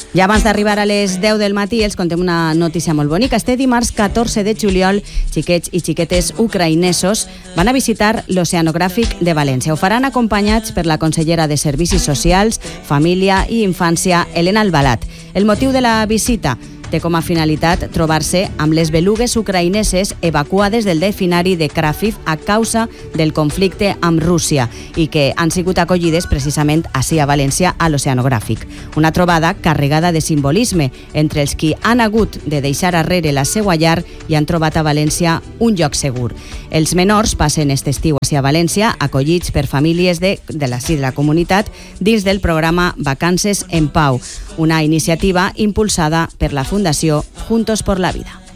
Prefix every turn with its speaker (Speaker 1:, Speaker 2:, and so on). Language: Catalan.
Speaker 1: Ja abans d'arribar a les 10 del matí els contem una notícia molt bonica. Este dimarts 14 de juliol, xiquets i xiquetes ucraïnesos van a visitar l'Oceanogràfic de València. Ho faran acompanyats per la consellera de Servicis Socials, Família i Infància, Elena Albalat. El motiu de la visita té com a finalitat trobar-se amb les belugues ucraïneses evacuades del delfinari de Krafif a causa del conflicte amb Rússia i que han sigut acollides precisament ací a València a l'Oceanogràfic. Una trobada carregada de simbolisme entre els qui han hagut de deixar arrere la seua llar i han trobat a València un lloc segur. Els menors passen este estiu ací a València acollits per famílies de la comunitat dins del programa Vacances en Pau, una iniciativa impulsada per la Fundació Juntos por la Vida.